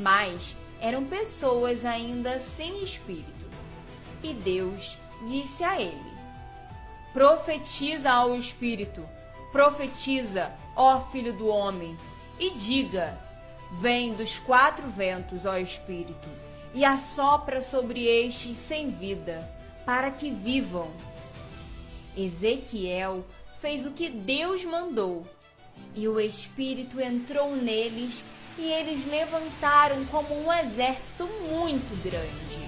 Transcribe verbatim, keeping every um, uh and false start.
mas eram pessoas ainda sem espírito. E Deus disse a ele: profetiza ao espírito, profetiza, ó filho do homem, e diga: vem dos quatro ventos, ó espírito, e assopra sobre estes sem vida, para que vivam. Ezequiel fez o que Deus mandou, e o espírito entrou neles, e eles levantaram como um exército muito grande.